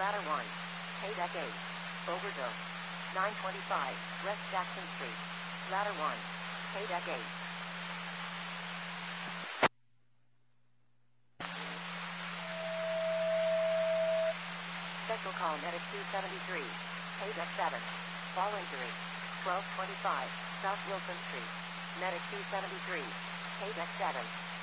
Ladder 1. Paydeck 8. Overdose. 925 West Jackson Street. Ladder 1. Paydeck 8. Special call medic 273. Paydeck 7. Fall injury. 1225 South Wilson Street. Medic 273. Paydeck 7.